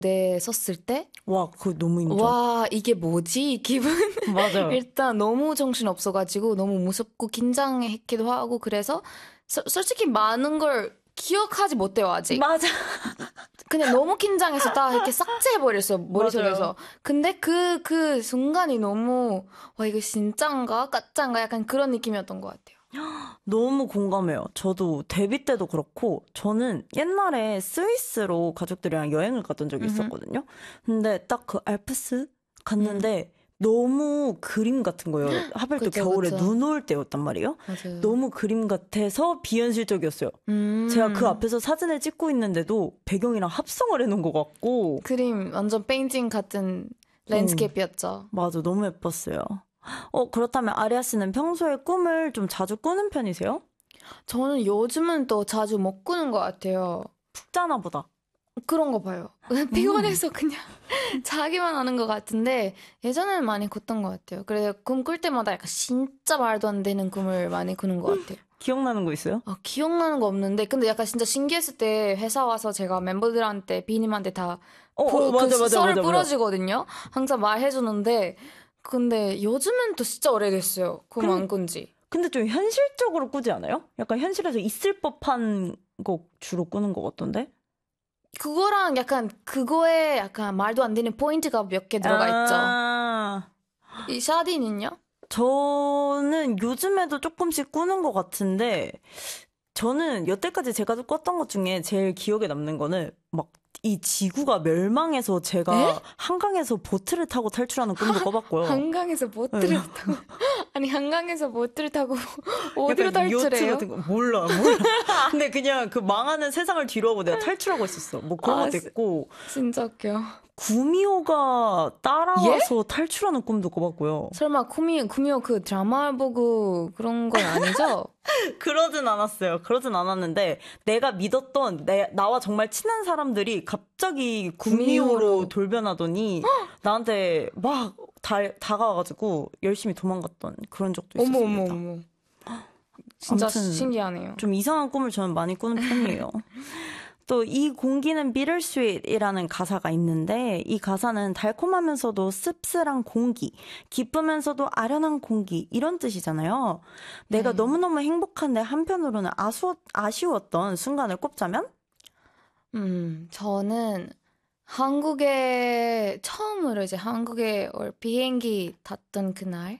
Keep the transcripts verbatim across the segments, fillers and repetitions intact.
네, 섰을 때 와, 그거 너무 인정. 와, 이게 뭐지? 이 기분? 맞아요. 일단 너무 정신 없어가지고 너무 무섭고 긴장했기도 하고 그래서 서, 솔직히 많은 걸 기억하지 못해요, 아직. 맞아. 그냥 너무 긴장해서 다 이렇게 삭제해버렸어, 머릿속에서. 맞아요. 근데 그, 그 순간이 너무, 와, 이거 진짠가? 가짠가? 약간 그런 느낌이었던 것 같아요. 너무 공감해요. 저도 데뷔 때도 그렇고 저는 옛날에 스위스로 가족들이랑 여행을 갔던 적이 음흠. 있었거든요. 근데 딱 그 알프스 갔는데 음. 너무 그림 같은 거예요. 하필 또 그쵸, 겨울에 그쵸. 눈 올 때였단 말이에요. 맞아요. 너무 그림 같아서 비현실적이었어요. 음. 제가 그 앞에서 사진을 찍고 있는데도 배경이랑 합성을 해놓은 것 같고. 그림 완전 페인팅 같은 랜드스케이프였죠. 맞아, 너무 예뻤어요. 어, 그렇다면 아리아 씨는 평소에 꿈을 좀 자주 꾸는 편이세요? 저는 요즘은 또 자주 못 꾸는 것 같아요. 푹 자나 보다. 그런 거 봐요. 피곤해서 그냥 자기만 하는 것 같은데 예전에는 많이 꿨던 것 같아요. 그래서 꿈 꿀 때마다 약간 진짜 말도 안 되는 꿈을 많이 꾸는 것 같아요. 기억나는 거 있어요? 아, 기억나는 거 없는데 근데 약간 진짜 신기했을 때 회사 와서 제가 멤버들한테 비님한테 다 어, 부, 어, 맞아, 그 맞아, 썰을 맞아, 맞아. 뿌려주거든요. 항상 말해주는데 근데 요즘은 또 진짜 오래됐어요. 꿈 안 꾼지. 근데 좀 현실적으로 꾸지 않아요? 약간 현실에서 있을 법한 거 주로 꾸는 것 같던데? 그거랑 약간 그거에 약간 말도 안 되는 포인트가 몇 개 들어가 있죠. 아, 이 샤디는요? 저는 요즘에도 조금씩 꾸는 것 같은데, 저는 여태까지 제가 꿨던 것 중에 제일 기억에 남는 거는 막 이 지구가 멸망해서 제가 에? 한강에서 보트를 타고 탈출하는 꿈도 꿔봤고요. 한강에서 보트를 네. 타고 아니 한강에서 보트를 타고 어디로 약간 요트 탈출해요? 같은 거 몰라 몰라. 근데 그냥 그 망하는 세상을 뒤로 하고 내가 탈출하고 있었어. 뭐 그런 아, 것도 시- 있고 진짜 웃겨. 구미호가 예? 따라와서 탈출하는 꿈도 꿔봤고요. 설마 구미 구미호 그 드라마 보고 그런 건 아니죠? 그러진 않았어요. 그러진 않았는데 내가 믿었던 내 나와 정말 친한 사람들이 갑자기 구미호로 구미호로. 돌변하더니 나한테 막 다, 다가와가지고 열심히 도망갔던 그런 적도 어머 어머 있었습니다. 어머. 진짜 아무튼 신기하네요. 좀 이상한 꿈을 저는 많이 꾸는 편이에요. 또 이 공기는 bittersweet이라는 가사가 있는데 이 가사는 달콤하면서도 씁쓸한 공기, 기쁘면서도 아련한 공기 이런 뜻이잖아요. 내가 네. 너무너무 행복한데 한편으로는 아쉬웠, 아쉬웠던 순간을 꼽자면? 음, 저는 한국에 처음으로 이제 한국에 올 비행기 탔던 그날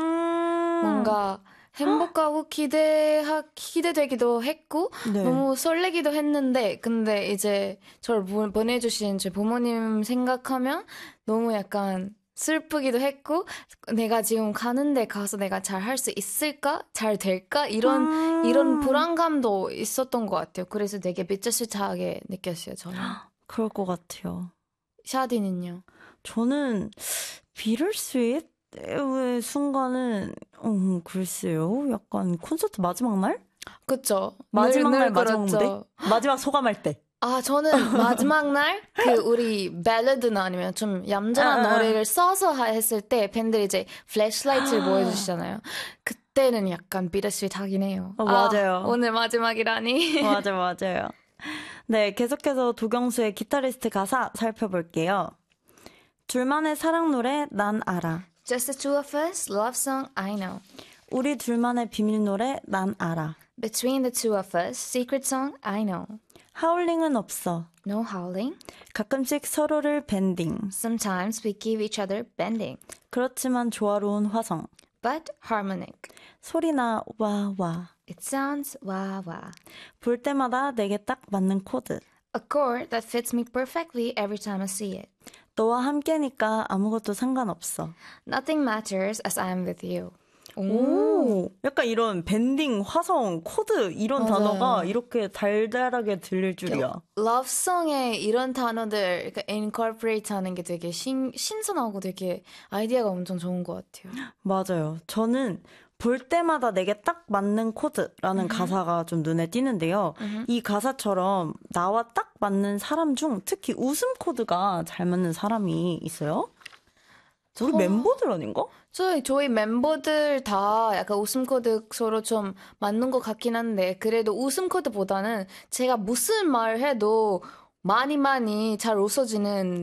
음, 뭔가 행복하고 기대하, 기대되기도 했고, 네. 너무 설레기도 했는데, 근데 이제 저를 보- 보내주신 제 부모님 생각하면 너무 약간 슬프기도 했고, 내가 지금 가는데 가서 내가 잘 할 수 있을까? 잘 될까? 이런, 이런 음, 불안감도 있었던 것 같아요. 그래서 되게 비틀스하게 느꼈어요, 저는. 그럴 것 같아요. 샤디는요? 저는 bittersweet? 의 순간은 음, 글쎄요. 약간 콘서트 마지막 날? 그쵸? 마지막 늘, 날 늘 마지막 무대? 그렇죠. 마지막 소감할 때. 아, 저는 마지막 날, 그, 우리, 밸러드나 아니면 좀 아, 얌전한 아, 노래를 써서 하- 했을 때, 팬들이 이제 플래시라이트를 아. 보여주시잖아요. 그때는 약간 비트스윗하긴 해요. 어, 아, 맞아요. 오늘 마지막이라니. 맞아, 맞아요. 네, 계속해서 도경수의 기타리스트 가사 살펴볼게요. 둘만의 사랑 노래, 난 알아. Just the two of us, love song, I know. 우리 둘만의 비밀 노래, 난 알아. Between the two of us, secret song, I know. 하울링은 없어. No howling. 가끔씩 서로를 밴딩. Sometimes we give each other bending. 그렇지만 조화로운 화성. But harmonic. 소리나 와, 와. It sounds wah wah. 볼 때마다 내게 딱 맞는 코드. A chord that fits me perfectly every time I see it. 너와 함께니까 아무것도 상관없어. Nothing matters as I am with you. 오, 약간 이런 밴딩, 화성, 코드 이런 맞아요. 단어가 이렇게 달달하게 들릴 줄이야. 러브송에 이런 단어들 그러니까 incorporate 하는 게 되게 신, 신선하고 되게 아이디어가 엄청 좋은 것 같아요. 맞아요. 저는 볼 때마다 내게 딱 맞는 코드라는 가사가 좀 눈에 띄는데요. 이 가사처럼 나와 딱 맞는 사람 중 특히 웃음 코드가 잘 맞는 사람이 있어요? 우리 저- 멤버들 아닌가? 저희, 저희 멤버들 다 약간 웃음 코드 서로 좀 맞는 것 같긴 한데, 그래도 웃음 코드보다는 제가 무슨 말 해도 많이 많이 잘 웃어지는